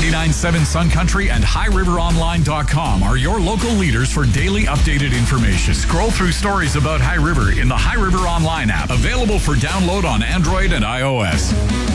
99.7 Sun Country and HighRiverOnline.com are your local leaders for daily updated information. Scroll through stories about High River in the High River Online app, available for download on Android and iOS.